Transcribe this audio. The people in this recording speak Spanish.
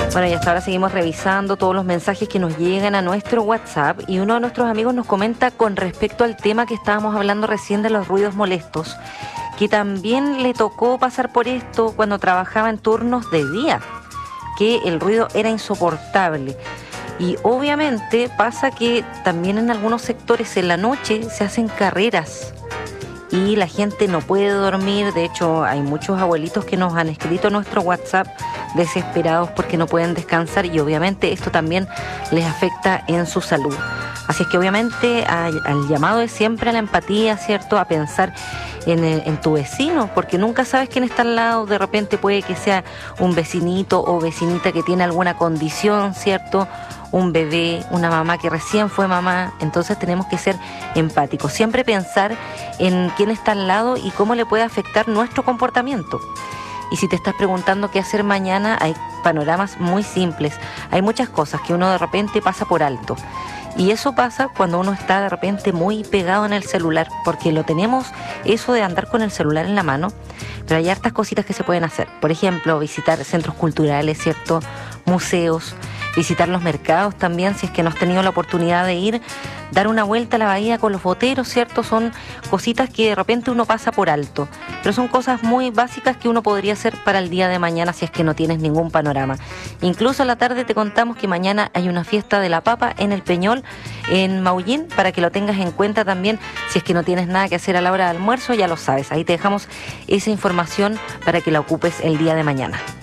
Bueno, y hasta ahora seguimos revisando todos los mensajes que nos llegan a nuestro WhatsApp y uno de nuestros amigos nos comenta con respecto al tema que estábamos hablando recién de los ruidos molestos, que también le tocó pasar por esto cuando trabajaba en turnos de día, que el ruido era insoportable. Y obviamente pasa que también en algunos sectores en la noche se hacen carreras y la gente no puede dormir. De hecho, hay muchos abuelitos que nos han escrito en nuestro WhatsApp desesperados porque no pueden descansar y obviamente esto también les afecta en su salud. Así es que obviamente al llamado de siempre a la empatía, ¿cierto? A pensar en tu vecino, porque nunca sabes quién está al lado. De repente puede que sea un vecinito o vecinita que tiene alguna condición, ¿cierto? Un bebé, una mamá que recién fue mamá. Entonces tenemos que ser empáticos, siempre pensar en quién está al lado y cómo le puede afectar nuestro comportamiento. Y si te estás preguntando qué hacer mañana, hay panoramas muy simples. Hay muchas cosas que uno de repente pasa por alto. Y eso pasa cuando uno está de repente muy pegado en el celular, porque lo tenemos eso de andar con el celular en la mano, pero hay hartas cositas que se pueden hacer. Por ejemplo, visitar centros culturales, ¿cierto? Museos, visitar los mercados también, si es que no has tenido la oportunidad de ir, dar una vuelta a la bahía con los boteros, ¿cierto? Son cositas que de repente uno pasa por alto, pero son cosas muy básicas que uno podría hacer para el día de mañana si es que no tienes ningún panorama. Incluso a la tarde te contamos que mañana hay una fiesta de la papa en el Peñol, en Maullín, para que lo tengas en cuenta también. Si es que no tienes nada que hacer a la hora de almuerzo, ya lo sabes, ahí te dejamos esa información para que la ocupes el día de mañana.